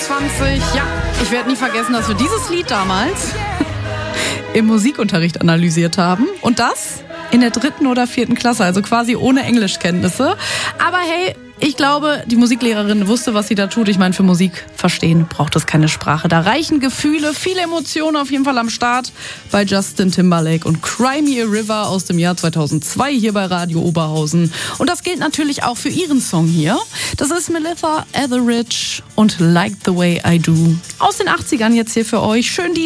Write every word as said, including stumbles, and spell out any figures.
einundzwanzig. Ja, ich werde nie vergessen, dass wir dieses Lied damals im Musikunterricht analysiert haben. Und das in der dritten oder vierten Klasse, also quasi ohne Englischkenntnisse. Aber hey, ich glaube, die Musiklehrerin wusste, was sie da tut. Ich meine, für Musik verstehen braucht es keine Sprache. Da reichen Gefühle, viele Emotionen auf jeden Fall am Start bei Justin Timberlake und Cry Me a River aus dem Jahr zweitausendzwei hier bei Radio Oberhausen. Und das gilt natürlich auch für ihren Song hier. Das ist Melissa Etheridge und Like the Way I Do aus den achtzigern jetzt hier für euch. Schön die